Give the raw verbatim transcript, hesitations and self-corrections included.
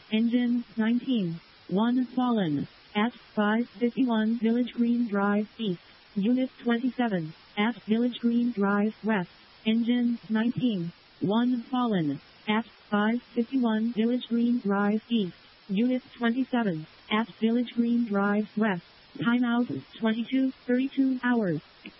Engine nineteen. one fallen. At five fifty-one Village Green Drive East. Unit twenty-seven. At Village Green Drive West. Engine nineteen. one fallen. At five fifty-one Village Green Drive East. Unit twenty-seven. At Village Green Drive West. Timeout twenty-two thirty-two hours.